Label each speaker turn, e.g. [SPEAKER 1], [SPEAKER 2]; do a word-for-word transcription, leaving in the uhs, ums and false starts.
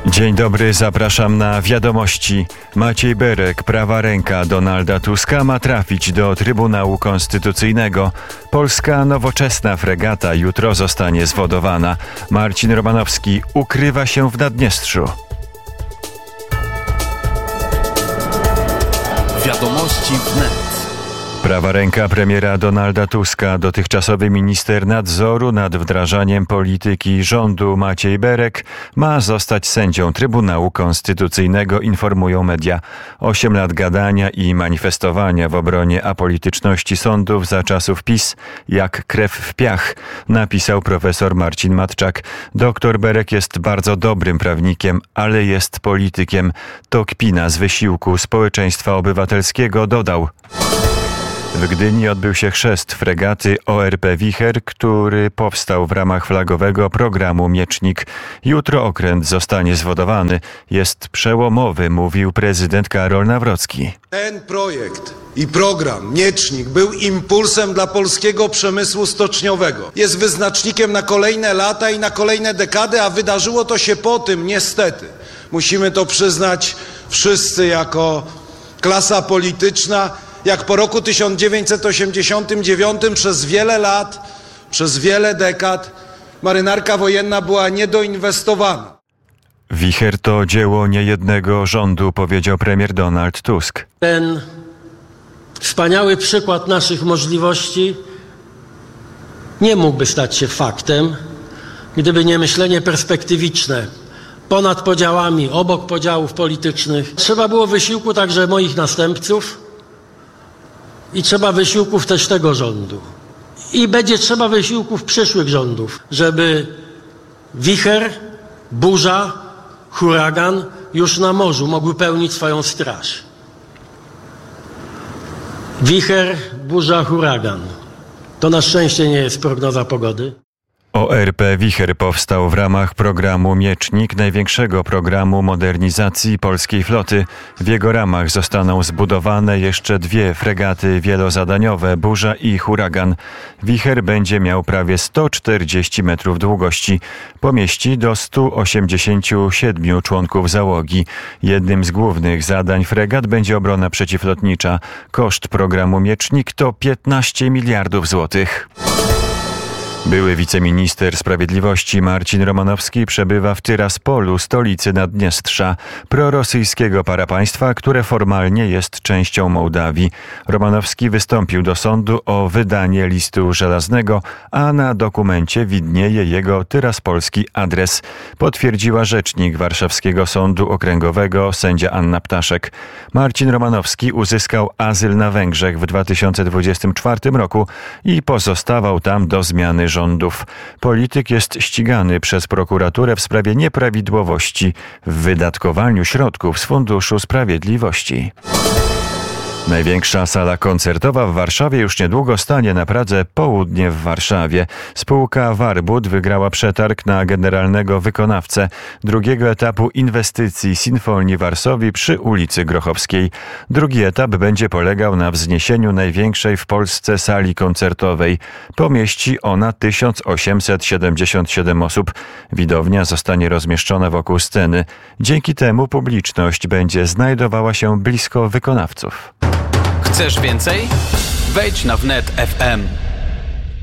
[SPEAKER 1] Dzień dobry, zapraszam na wiadomości. Maciej Berek, prawa ręka Donalda Tuska, ma trafić do Trybunału Konstytucyjnego. Polska nowoczesna fregata jutro zostanie zwodowana. Marcin Romanowski ukrywa się w Naddniestrzu.
[SPEAKER 2] Wiadomości wnet.
[SPEAKER 1] Prawa ręka premiera Donalda Tuska, dotychczasowy minister nadzoru nad wdrażaniem polityki rządu Maciej Berek, ma zostać sędzią Trybunału Konstytucyjnego, informują media. Osiem lat gadania i manifestowania w obronie apolityczności sądów za czasów PiS jak krew w piach, napisał profesor Marcin Matczak. Doktor Berek jest bardzo dobrym prawnikiem, ale jest politykiem. To kpina z wysiłku społeczeństwa obywatelskiego, dodał. W Gdyni odbył się chrzest fregaty O R P Wicher, który powstał w ramach flagowego programu Miecznik. Jutro okręt zostanie zwodowany. Jest przełomowy, mówił prezydent Karol Nawrocki.
[SPEAKER 3] Ten projekt i program Miecznik był impulsem dla polskiego przemysłu stoczniowego. Jest wyznacznikiem na kolejne lata i na kolejne dekady, a wydarzyło to się po tym, niestety. Musimy to przyznać wszyscy jako klasa polityczna, jak po roku tysiąc dziewięćset osiemdziesiątym dziewiątym przez wiele lat, przez wiele dekad marynarka wojenna była niedoinwestowana.
[SPEAKER 1] Wicher to dzieło niejednego rządu, powiedział premier Donald Tusk.
[SPEAKER 4] Ten wspaniały przykład naszych możliwości nie mógłby stać się faktem, gdyby nie myślenie perspektywiczne, ponad podziałami, obok podziałów politycznych. Trzeba było wysiłku także moich następców, i trzeba wysiłków też tego rządu. I będzie trzeba wysiłków przyszłych rządów, żeby wicher, burza, huragan już na morzu mogły pełnić swoją straż. Wicher, burza, huragan. To na szczęście nie jest prognoza pogody.
[SPEAKER 1] O R P Wicher powstał w ramach programu Miecznik, największego programu modernizacji polskiej floty. W jego ramach zostaną zbudowane jeszcze dwie fregaty wielozadaniowe, Burza i Huragan. Wicher będzie miał prawie sto czterdzieści metrów długości. Pomieści do stu osiemdziesięciu siedmiu członków załogi. Jednym z głównych zadań fregat będzie obrona przeciwlotnicza. Koszt programu Miecznik to piętnaście miliardów złotych. Były wiceminister sprawiedliwości Marcin Romanowski przebywa w Tyraspolu, stolicy Naddniestrza, prorosyjskiego parapaństwa, które formalnie jest częścią Mołdawii. Romanowski wystąpił do sądu o wydanie listu żelaznego, a na dokumencie widnieje jego tyraspolski adres, potwierdziła rzecznik Warszawskiego Sądu Okręgowego sędzia Anna Ptaszek. Marcin Romanowski uzyskał azyl na Węgrzech w dwa tysiące dwudziestym czwartym roku i pozostawał tam do zmiany rządów. Polityk jest ścigany przez prokuraturę w sprawie nieprawidłowości w wydatkowaniu środków z Funduszu Sprawiedliwości. Największa sala koncertowa w Warszawie już niedługo stanie na Pradze Południe w Warszawie. Spółka Warbut wygrała przetarg na generalnego wykonawcę drugiego etapu inwestycji Sinfonii Varsovii przy ulicy Grochowskiej. Drugi etap będzie polegał na wzniesieniu największej w Polsce sali koncertowej. Pomieści ona tysiąc osiemset siedemdziesiąt siedem osób. Widownia zostanie rozmieszczona wokół sceny. Dzięki temu publiczność będzie znajdowała się blisko wykonawców.
[SPEAKER 2] Chcesz więcej? Wejdź na wnet kropka f m.